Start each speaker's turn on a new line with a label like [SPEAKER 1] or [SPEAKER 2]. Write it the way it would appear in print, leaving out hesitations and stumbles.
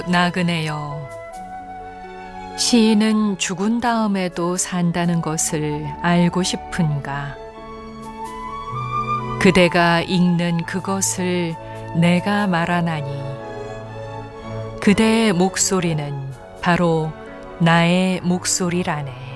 [SPEAKER 1] 나그네여, 시인은 죽은 다음에도 산다는 것을 알고 싶은가? 그대가 읽는 그것을 내가 말하나니 그대의 목소리는 바로 나의 목소리라네.